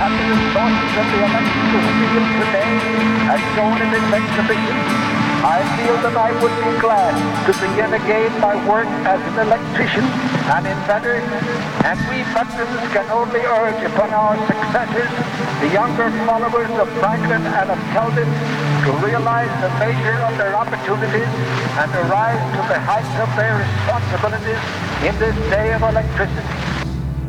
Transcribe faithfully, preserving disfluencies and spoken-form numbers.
and the resources of the electrical field today as shown in this exhibition, I feel that I would be glad to begin again my work as an electrician and inventor, and we veterans can only urge upon our successors, the younger followers of Franklin and of Kelvin, to realize the measure of their opportunities and to rise to the height of their responsibilities in this day of electricity.